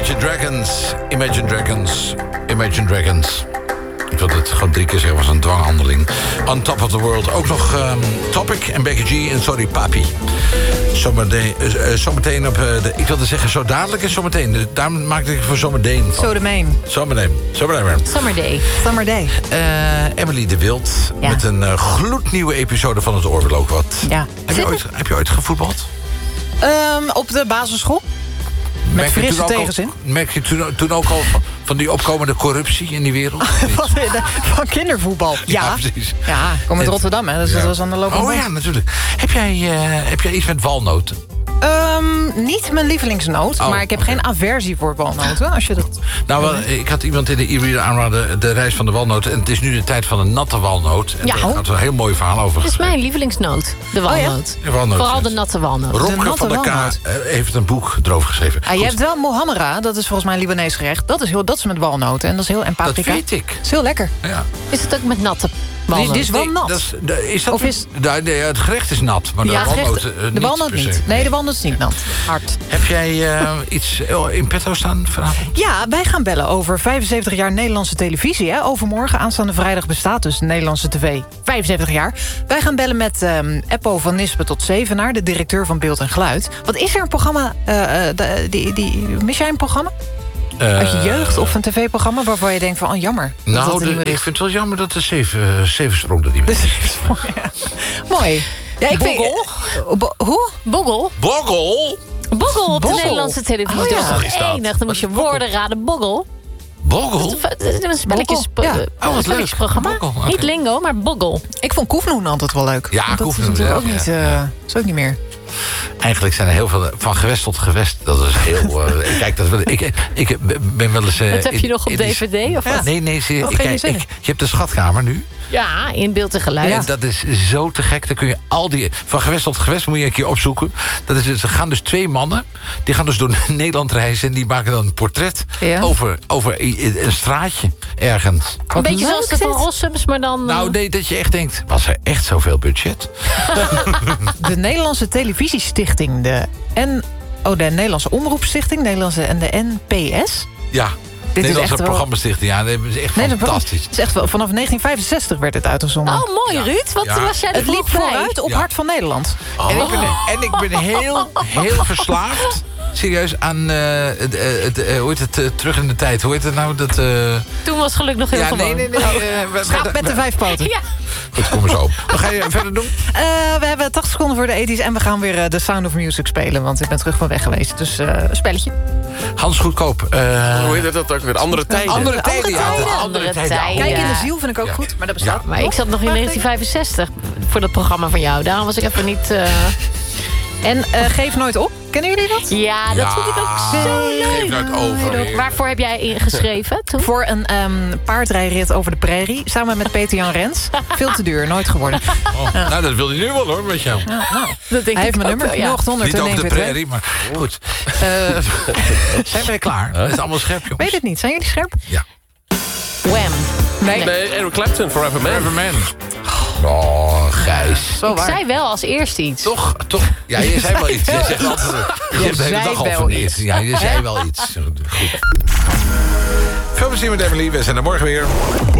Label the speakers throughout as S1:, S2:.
S1: Imagine Dragons. Ik wilde het gewoon 3 keer zeggen, was een dwanghandeling. On Top of the World. Ook nog Topic en Becky G en Sorry Papi. Zometeen op de... Ik wilde zeggen zo dadelijk en zometeen. Daar maakte ik voor zometeen van.
S2: Summerday.
S1: Emily de Wild. Ja. Met een gloednieuwe episode van het Oorlog wat.
S2: Ja.
S1: Heb je ooit gevoetbald?
S2: Op de basisschool. Met frisse tegenzin.
S1: Merk je toen ook al van die opkomende corruptie in die wereld?
S2: Van kindervoetbal. Ja,
S1: precies.
S2: Ja, ik kom uit Rotterdam, hè, dus dat was aan de lopende band.
S1: Ja, natuurlijk. Heb jij iets met walnoten?
S2: Niet mijn lievelingsnoot, maar ik heb geen aversie voor walnoten. Als je dat...
S1: Nou, ik had iemand in de e-reader aanraden, de reis van de walnoot. En het is nu de tijd van een natte walnoot. En daar had een heel mooi verhaal over.
S3: Dat is mijn lievelingsnoot, de walnoot.
S1: De walnoot.
S3: Vooral de natte walnoot.
S1: Robke van der K heeft een boek erover geschreven.
S2: Je hebt wel mohammara, dat is volgens mij een Libanees gerecht. Dat is met walnoten en dat is heel en paprika.
S1: Dat weet ik.
S2: Dat is heel lekker.
S1: Ja.
S3: Is het ook met natte walnoot?
S2: Die is wel nat.
S1: Het gerecht is nat, maar de walnoot
S2: niet. Nee, de walnoot is niet nat. Hard.
S1: Heb jij iets in petto staan vanavond?
S2: Ja, wij gaan bellen over 75 jaar Nederlandse televisie. Hè. Overmorgen, aanstaande vrijdag, bestaat dus Nederlandse tv. 75 jaar. Wij gaan bellen met Eppo van Nispen tot Zevenaar, de directeur van Beeld en Geluid. Wat is er een programma? Mis jij een programma? Uit je jeugd of een tv-programma waarvan je denkt van, jammer.
S1: Ik vind het wel jammer dat de Zevensprong er niet meer is.
S2: Ja. Mooi. Ja, hoe?
S3: Boggel? Boggel op de Nederlandse televisie. Dat is toch enig? Dan moet je woorden raden. Boggel.
S1: Boggel?
S3: Een spelletjesprogramma. Niet lingo, maar boggel.
S2: Ik vond Koefnoen altijd wel leuk.
S1: Ja, Koefnoen
S2: is ook niet. Is ook niet meer.
S1: Eigenlijk zijn er heel veel van gewest tot gewest. Dat is heel... ik ben wel eens...
S3: Dat heb je nog op DVD? Of wat?
S1: Nee, je hebt de schatkamer nu.
S3: Ja, in Beeld en Geluid.
S1: En dat is zo te gek. Dan kun je al die... Van gewest tot gewest moet je een keer opzoeken. Er gaan dus 2 mannen. Die gaan dus door Nederland reizen. En die maken dan een portret over een straatje ergens.
S3: Een beetje zoals de Van Rossums, maar dan...
S1: Nou, nee, dat je echt denkt... Was er echt zoveel budget?
S2: De Nederlandse Televisiestichting. De Nederlandse Omroepstichting. En de NPS.
S1: Ja. Nederlandse programmastichting, ja, dat is echt fantastisch.
S2: Het is echt, vanaf 1965 werd het uitgezonden.
S3: Oh, mooi, Ruud. Wat was jij er
S2: Het liep vooruit op Hart van Nederland.
S1: En ik ben heel verslaafd. Serieus, aan hoe heet het, terug in de tijd. Hoe heet het nou?
S3: Toen was geluk nog heel gewoon.
S1: Nee.
S2: Schaap met de 5 poten.
S3: Ja.
S1: Goed, kom eens op. Wat ga je verder doen?
S2: We hebben 80 seconden voor de 80's en we gaan weer The Sound of Music spelen. Want ik ben terug van weg geweest. Dus een spelletje.
S1: Hans Goedkoop.
S4: Hoe heet dat ook weer? Andere tijden.
S1: Andere tijden.
S2: Kijk in de ziel vind ik ook goed. Maar dat bestaat.
S3: Maar ik zat nog in 1965 voor dat programma van jou. Daarom was ik even niet...
S2: En Geef Nooit Op. Kennen jullie dat?
S3: Ja, dat vind ik ook zo leuk.
S1: Geef Nooit Over.
S3: Waarvoor heb jij ingeschreven toen?
S2: Voor een paardrijrit over de prairie. Samen met Peter-Jan Rens. Veel te duur, nooit geworden.
S1: Nou, dat wil hij nu wel hoor, met jou.
S2: Dat denk hij heeft mijn nummer. 0800
S1: niet over de prairie, maar goed. Zijn we klaar? Het is allemaal scherp, jongens.
S2: Weet het niet. Zijn jullie scherp?
S1: Ja.
S3: Wham.
S4: Nee, Eric Clapton, Forever Man.
S1: Oh, Gijs.
S3: Ik zei wel als eerste iets.
S1: Toch? Ja, je zei wel iets. Je zegt altijd... Je hebt de hele dag al van iets. Ja, je zei wel iets. Goed. Veel plezier met Emily. We zijn er morgen weer.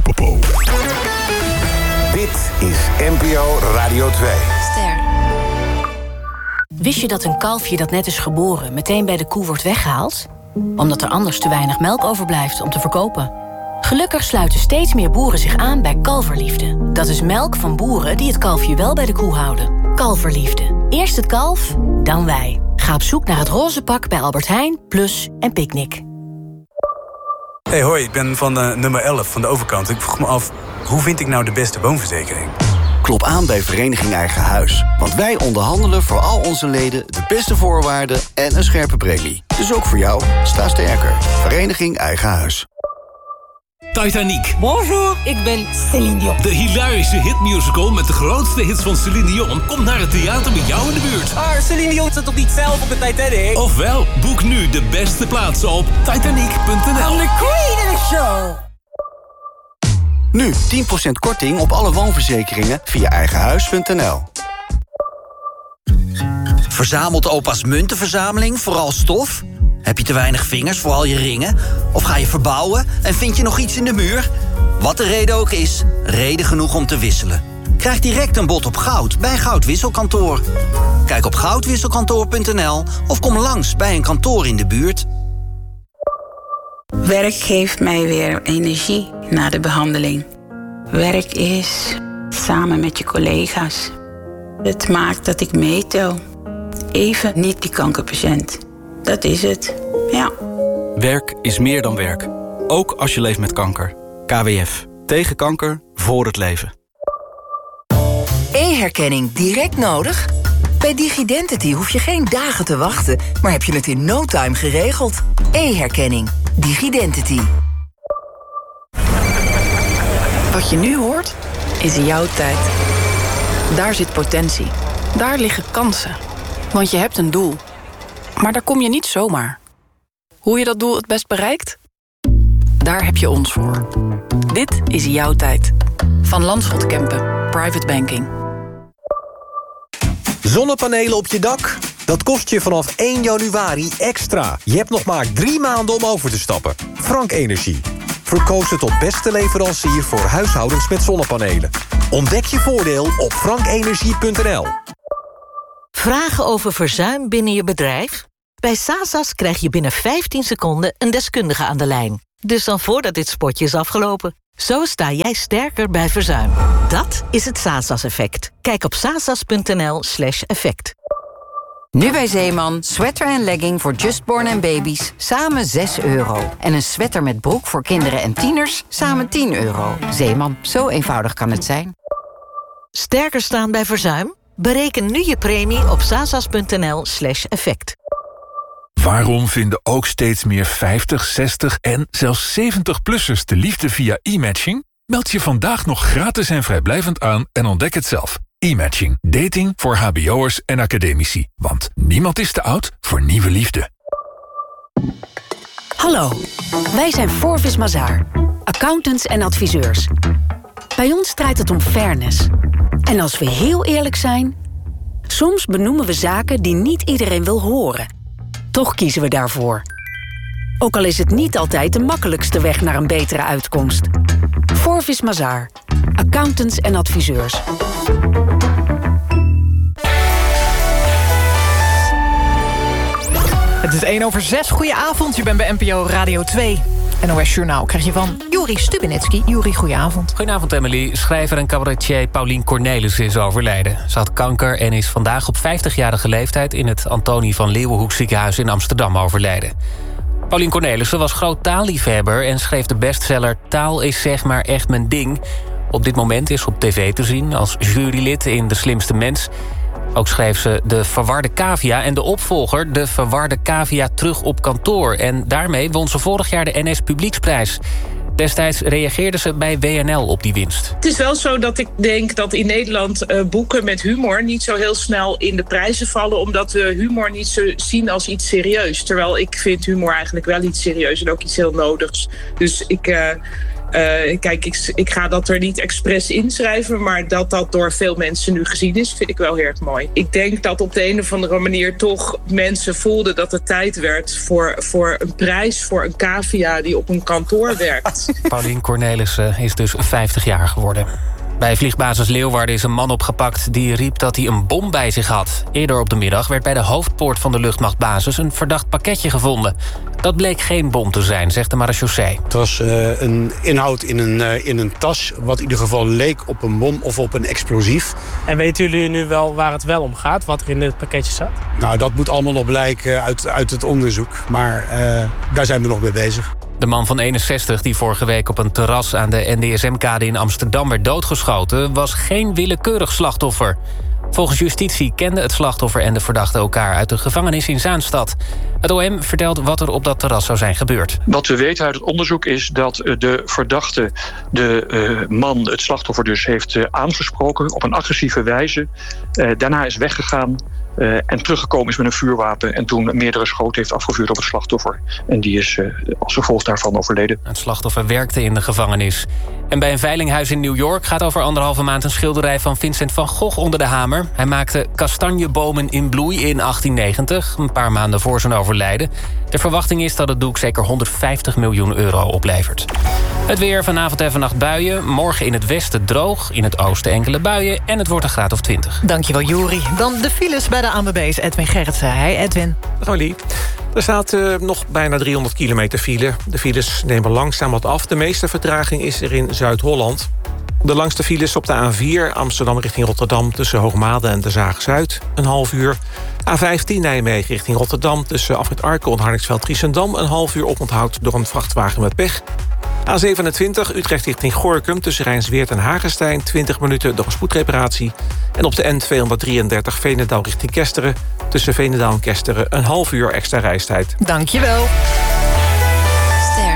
S5: Dit is NPO Radio 2.
S6: Ster. Wist je dat een kalfje dat net is geboren meteen bij de koe wordt weggehaald? Omdat er anders te weinig melk overblijft om te verkopen. Gelukkig sluiten steeds meer boeren zich aan bij Kalverliefde. Dat is melk van boeren die het kalfje wel bij de koe houden. Kalverliefde. Eerst het kalf, dan wij. Ga op zoek naar het roze pak bij Albert Heijn, Plus en Picnic.
S7: Hey, hoi, ik ben van nummer 11 van de overkant. Ik vroeg me af, hoe vind ik nou de beste woonverzekering?
S8: Klop aan bij Vereniging Eigen Huis. Want wij onderhandelen voor al onze leden de beste voorwaarden en een scherpe premie. Dus ook voor jou, sta sterker. Vereniging Eigen Huis.
S9: Titanic.
S10: Bonjour, ik ben Céline Dion.
S9: De hilarische hitmusical met de grootste hits van Céline Dion komt naar het theater bij jou in de buurt.
S10: Celine Dion zit toch niet zelf op de Titanic?
S9: Ofwel, boek nu de beste plaatsen op titanic.nl.
S10: I'm the queen of the show.
S8: Nu 10% korting op alle woonverzekeringen via eigenhuis.nl.
S11: Verzamelt opa's muntenverzameling vooral stof? Heb je te weinig vingers voor al je ringen? Of ga je verbouwen en vind je nog iets in de muur? Wat de reden ook is, reden genoeg om te wisselen. Krijg direct een bod op goud bij een goudwisselkantoor. Kijk op goudwisselkantoor.nl of kom langs bij een kantoor in de buurt.
S12: Werk geeft mij weer energie na de behandeling. Werk is samen met je collega's. Het maakt dat ik meetel. Even niet die kankerpatiënt. Dat is het, ja.
S13: Werk is meer dan werk. Ook als je leeft met kanker. KWF. Tegen kanker, voor het leven.
S14: E-herkenning direct nodig? Bij DigiDentity hoef je geen dagen te wachten, maar heb je het in no time geregeld. E-herkenning. DigiDentity.
S15: Wat je nu hoort, is jouw tijd. Daar zit potentie. Daar liggen kansen. Want je hebt een doel. Maar daar kom je niet zomaar. Hoe je dat doel het best bereikt? Daar heb je ons voor. Dit is jouw tijd. Van Landschot Kempen. Private Banking.
S16: Zonnepanelen op je dak? Dat kost je vanaf 1 januari extra. Je hebt nog maar 3 maanden om over te stappen. Frank Energie. Verkozen tot beste leverancier voor huishoudens met zonnepanelen. Ontdek je voordeel op frankenergie.nl.
S17: Vragen over verzuim binnen je bedrijf? Bij Sasas krijg je binnen 15 seconden een deskundige aan de lijn. Dus dan voordat dit spotje is afgelopen. Zo sta jij sterker bij verzuim. Dat is het Sasas-effect. Kijk op sasas.nl/effect.
S18: Nu bij Zeeman, sweater en legging voor justborn en baby's, samen €6. En een sweater met broek voor kinderen en tieners, samen €10. Zeeman, zo eenvoudig kan het zijn.
S17: Sterker staan bij verzuim? Bereken nu je premie op sasas.nl/effect.
S19: Waarom vinden ook steeds meer 50, 60 en zelfs 70-plussers de liefde via e-matching? Meld je vandaag nog gratis en vrijblijvend aan en ontdek het zelf. E-matching. Dating voor hbo'ers en academici. Want niemand is te oud voor nieuwe liefde.
S6: Hallo, wij zijn Forvis Mazars, accountants en adviseurs. Bij ons draait het om fairness. En als we heel eerlijk zijn, soms benoemen we zaken die niet iedereen wil horen. Toch kiezen we daarvoor. Ook al is het niet altijd de makkelijkste weg naar een betere uitkomst. Forvis Mazars, accountants en adviseurs.
S2: Het is 1:06. Goedenavond, je bent bij NPO Radio 2. NOS Journaal krijg je van Juri Stubenitski. Juri, goedenavond.
S20: Goedenavond, Emily. Schrijver en cabaretier Paulien Cornelissen is overleden. Ze had kanker en is vandaag op 50-jarige leeftijd in het Antonie van Leeuwenhoek ziekenhuis in Amsterdam overleden. Paulien Cornelissen was groot taalliefhebber en schreef de bestseller Taal is zeg maar echt mijn ding. Op dit moment is ze op tv te zien als jurylid in De Slimste Mens. Ook schreef ze De Verwarde Cavia en de opvolger De Verwarde Cavia terug op kantoor. En daarmee won ze vorig jaar de NS Publieksprijs. Destijds reageerde ze bij WNL op die winst.
S21: Het is wel zo dat ik denk dat in Nederland boeken met humor niet zo heel snel in de prijzen vallen, omdat we humor niet zo zien als iets serieus. Terwijl ik vind humor eigenlijk wel iets serieus en ook iets heel nodigs. Dus ik ga dat er niet expres inschrijven, maar dat door veel mensen nu gezien is, vind ik wel heel erg mooi. Ik denk dat op de een of andere manier toch mensen voelden dat het tijd werd voor een prijs voor een cavia die op een kantoor werkt.
S20: Paulien Cornelissen is dus 50 jaar geworden. Bij vliegbasis Leeuwarden is een man opgepakt die riep dat hij een bom bij zich had. Eerder op de middag werd bij de hoofdpoort van de luchtmachtbasis een verdacht pakketje gevonden. Dat bleek geen bom te zijn, zegt de marechaussee.
S22: Het was een inhoud in een tas, wat in ieder geval leek op een bom of op een explosief.
S23: En weten jullie nu wel waar het wel om gaat, wat er in het pakketje zat?
S22: Nou, dat moet allemaal nog blijken uit het onderzoek, maar daar zijn we nog mee bezig.
S20: De man van 61, die vorige week op een terras aan de NDSM-kade in Amsterdam werd doodgeschoten, was geen willekeurig slachtoffer. Volgens justitie kenden het slachtoffer en de verdachte elkaar uit de gevangenis in Zaanstad. Het OM vertelt wat er op dat terras zou zijn gebeurd.
S24: Wat we weten uit het onderzoek is dat de verdachte de man, het slachtoffer dus, heeft aangesproken op een agressieve wijze. Daarna is weggegaan. En teruggekomen is met een vuurwapen en toen meerdere schoten heeft afgevuurd op het slachtoffer. En die is als gevolg daarvan overleden.
S20: Het slachtoffer werkte in de gevangenis. En bij een veilinghuis in New York gaat over 1,5 maand een schilderij van Vincent van Gogh onder de hamer. Hij maakte kastanjebomen in bloei in 1890, een paar maanden voor zijn overlijden. De verwachting is dat het doek zeker 150 miljoen euro oplevert. Het weer, vanavond en vannacht buien. Morgen in het westen droog, in het oosten enkele buien. En het wordt een graad of 20.
S2: Dankjewel, Juri. Dan de files bij de ANWB's. Edwin Gerritsen. Hi, Edwin.
S1: Hallo. Er staat nog bijna 300 kilometer file. De files nemen langzaam wat af. De meeste vertraging is er in Zuid-Holland. De langste files op de A4 Amsterdam richting Rotterdam... tussen Hoogmade en de Zaag-Zuid, een half uur. A15 Nijmegen richting Rotterdam... tussen Afrit Arkel en Hardingsveld-Giessendam... een half uur oponthoud door een vrachtwagen met pech. A27 Utrecht richting Gorinchem tussen Rijnsweert en Hagestein... 20 minuten door een spoedreparatie. En op de N233 Veenendaal richting Kesteren... tussen Veenendaal en Kesteren een half uur extra reistijd.
S2: Dankjewel.
S3: Ster.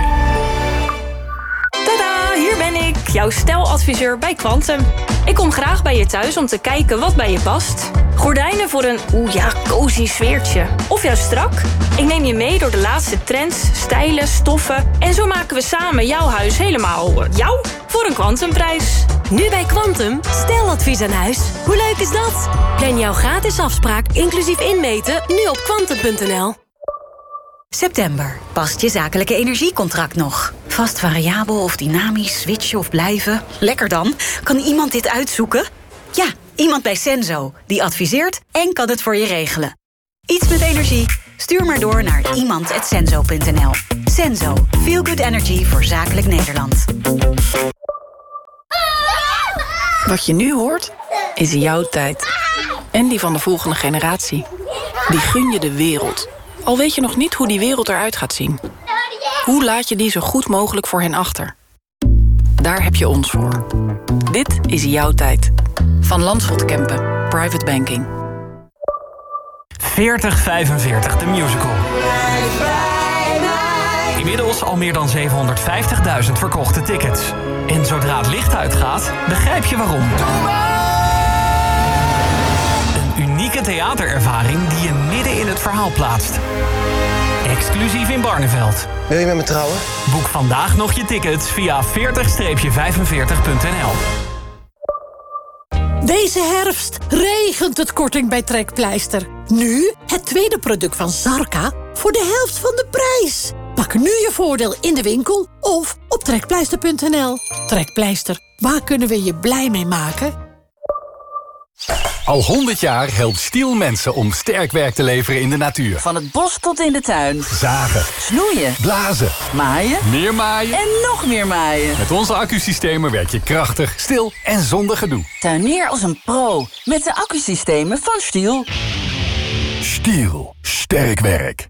S3: Tada, hier ben ik, jouw stijladviseur bij Quantum. Ik kom graag bij je thuis om te kijken wat bij je past. Gordijnen voor een, cozy sfeertje. Of juist strak. Ik neem je mee door de laatste trends, stijlen, stoffen. En zo maken we samen jouw huis helemaal jou voor een Quantumprijs.
S4: Nu bij Quantum, stijladvies aan huis. Hoe leuk is dat? Plan jouw gratis afspraak, inclusief inmeten, nu op quantum.nl.
S5: September. Past je zakelijke energiecontract nog? Vast variabel of dynamisch, switchen of blijven? Lekker dan. Kan iemand dit uitzoeken? Ja, iemand bij Senso. Die adviseert en kan het voor je regelen. Iets met energie? Stuur maar door naar iemand@senso.nl. Senso. Feel good energy voor zakelijk Nederland.
S15: Wat je nu hoort, is jouw tijd. En die van de volgende generatie. Die gun je de wereld. Al weet je nog niet hoe die wereld eruit gaat zien. Hoe laat je die zo goed mogelijk voor hen achter? Daar heb je ons voor. Dit is jouw tijd. Van Landschot Kempen. Private Banking.
S25: 4045, de musical. Inmiddels al meer dan 750.000 verkochte tickets. En zodra het licht uitgaat, begrijp je waarom. Een unieke theaterervaring die je midden in het verhaal plaatst. Exclusief in Barneveld.
S26: Wil je met me trouwen?
S25: Boek vandaag nog je tickets via 40-45.nl.
S27: Deze herfst regent het korting bij Trekpleister. Nu het tweede product van Zarka voor de helft van de prijs. Pak nu je voordeel in de winkel of op trekpleister.nl. Trekpleister, waar kunnen we je blij mee maken?
S28: Al 100 jaar helpt Stiel mensen om sterk werk te leveren in de natuur.
S29: Van het bos tot in de tuin.
S28: Zagen.
S29: Snoeien.
S28: Blazen.
S29: Maaien.
S28: Meer maaien.
S29: En nog meer maaien.
S28: Met onze accusystemen werk je krachtig, stil en zonder gedoe.
S29: Tuinier als een pro met de accusystemen van Stiel.
S28: Stiel. Sterk werk.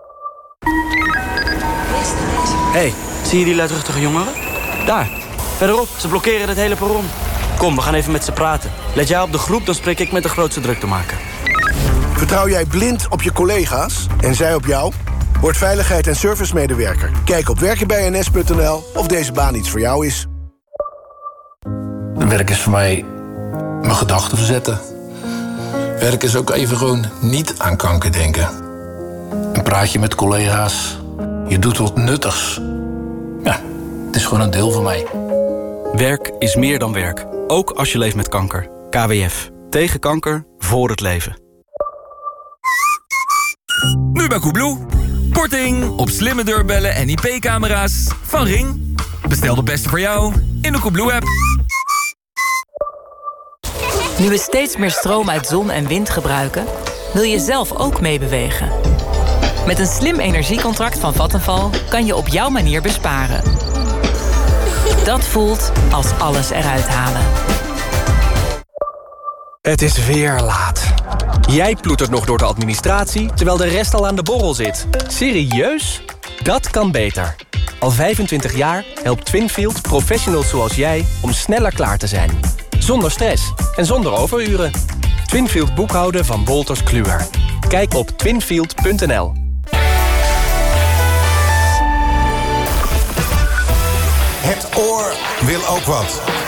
S30: Hé, zie je die luidruchtige jongeren? Daar, verderop. Ze blokkeren het hele perron. Kom, we gaan even met ze praten. Let jij op de groep, dan spreek ik met de grootste druktemaker.
S31: Vertrouw jij blind op je collega's en zij op jou? Word veiligheid- en servicemedewerker. Kijk op werkenbijns.nl of deze baan iets voor jou is.
S32: Werk is voor mij mijn gedachten verzetten. Werk is ook even gewoon niet aan kanker denken. Een praatje met collega's. Je doet wat nuttigs. Ja, het is gewoon een deel van mij.
S13: Werk is meer dan werk. Ook als je leeft met kanker. KWF. Tegen kanker, voor het leven.
S33: Nu bij Coolblue. Korting op slimme deurbellen en IP-camera's van Ring. Bestel de beste voor jou in de Coolblue-app.
S34: Nu we steeds meer stroom uit zon en wind gebruiken, wil je zelf ook meebewegen. Met een slim energiecontract van Vattenfall kan je op jouw manier besparen. Dat voelt als alles eruit halen.
S16: Het is weer laat. Jij ploetert nog door de administratie, terwijl de rest al aan de borrel zit. Serieus? Dat kan beter. Al 25 jaar helpt Twinfield professionals zoals jij om sneller klaar te zijn. Zonder stress en zonder overuren. Twinfield boekhouden van Wolters Kluwer. Kijk op twinfield.nl.
S35: Het oor wil ook wat.